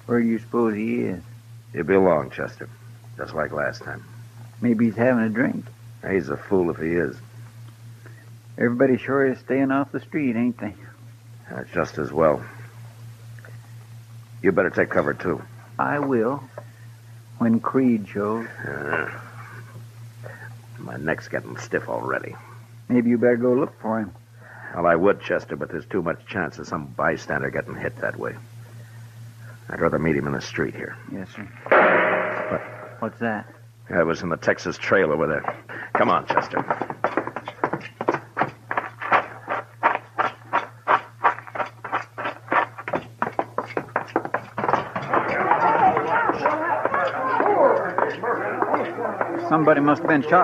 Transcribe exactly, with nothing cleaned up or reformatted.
Where do you suppose he is? He'll be along, Chester. Just like last time. Maybe he's having a drink. He's a fool if he is. Everybody sure is staying off the street, ain't they? Uh, just as well. You better take cover, too. I will. When Creed shows. Uh, my neck's getting stiff already. Maybe you better go look for him. Well, I would, Chester, but there's too much chance of some bystander getting hit that way. I'd rather meet him in the street here. Yes, sir. What? What's that? I was in the Texas Trail over there. Come on, Chester. Somebody must have been shot.